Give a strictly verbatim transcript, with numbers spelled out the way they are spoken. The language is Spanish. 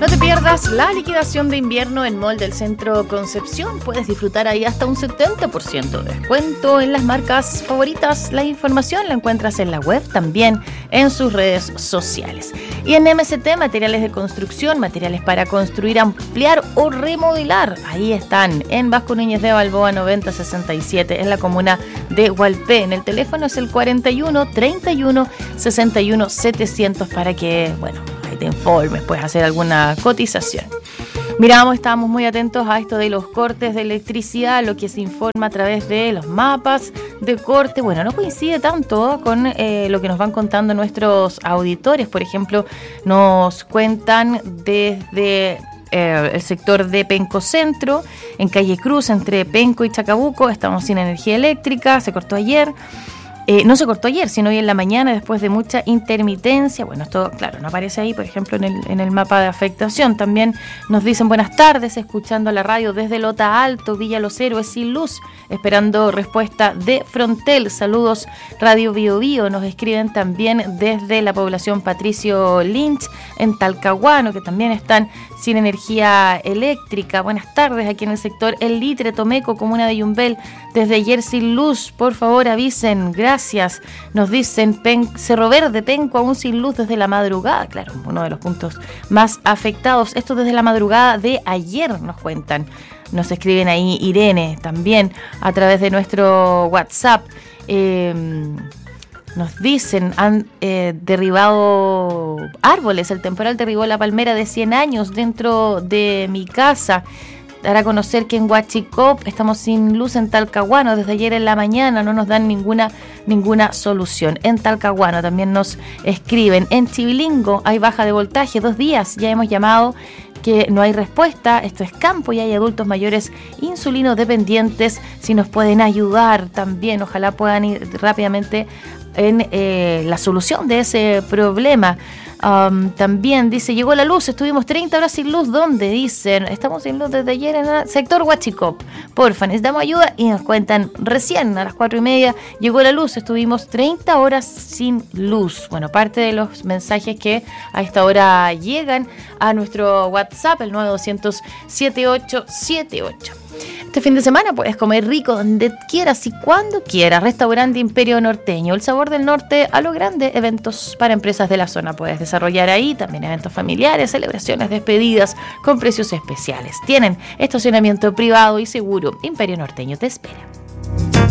No te pierdas la liquidación de invierno en Mall del Centro Concepción. Puedes disfrutar ahí hasta un setenta por ciento de descuento en las marcas favoritas. La información la encuentras en la web, también en sus redes sociales. Y en M S T, materiales de construcción, materiales para construir, ampliar o remodelar. Ahí están, en Vasco Núñez de Balboa noventa sesenta y siete, en la comuna de Hualpén. El teléfono es el cuarenta y uno, treinta y uno, sesenta y uno, setecientos para que, bueno, te informes, puedes hacer alguna cotización. Miramos, estábamos muy atentos a esto de los cortes de electricidad, lo que se informa a través de los mapas de corte. Bueno, no coincide tanto con eh, lo que nos van contando nuestros auditores. Por ejemplo, nos cuentan desde eh, el sector de Penco Centro, en Calle Cruz, entre Penco y Chacabuco, estamos sin energía eléctrica, se cortó ayer. Eh, no se cortó ayer, sino hoy en la mañana, después de mucha intermitencia. Bueno, esto, claro, no aparece ahí, por ejemplo, en el, en el mapa de afectación. También nos dicen buenas tardes, escuchando la radio desde Lota Alto, Villa Los Héroes, sin luz, esperando respuesta de Frontel. Saludos, Radio Bio Bio. Nos escriben también desde la población Patricio Lynch, en Talcahuano, que también están sin energía eléctrica. Buenas tardes, aquí en el sector El Litre, Tomeco, comuna de Yumbel, desde ayer sin luz. Por favor, avisen. Gracias. Gracias, nos dicen Pen, Cerro Verde, Penco, aún sin luz desde la madrugada. Claro, uno de los puntos más afectados. Esto desde la madrugada de ayer, nos cuentan. Nos escriben ahí Irene también a través de nuestro WhatsApp. Eh, nos dicen, han eh, derribado árboles. El temporal derribó la palmera de cien años dentro de mi casa. Dar a conocer que en Huachicop estamos sin luz en Talcahuano desde ayer en la mañana, no nos dan ninguna ninguna solución. En Talcahuano también nos escriben. En Chivilingo hay baja de voltaje, dos días ya hemos llamado, que no hay respuesta. Esto es campo y hay adultos mayores insulino dependientes. Si nos pueden ayudar también, ojalá puedan ir rápidamente en eh, la solución de ese problema. Um, también dice, llegó la luz, estuvimos treinta horas sin luz. ¿Dónde? Dicen, estamos sin luz desde ayer en el sector Huachicop. Porfa, necesitamos ayuda. Y nos cuentan, recién a las cuatro y media llegó la luz, estuvimos treinta horas sin luz. Bueno, parte de los mensajes que a esta hora llegan a nuestro WhatsApp, el nueve doscientos setenta y ocho setenta y ocho. Este fin de semana puedes comer rico donde quieras y cuando quieras. Restaurante Imperio Norteño, el sabor del norte a lo grande. Eventos para empresas de la zona puedes desarrollar ahí. También eventos familiares, celebraciones, despedidas con precios especiales. Tienen estacionamiento privado y seguro. Imperio Norteño te espera.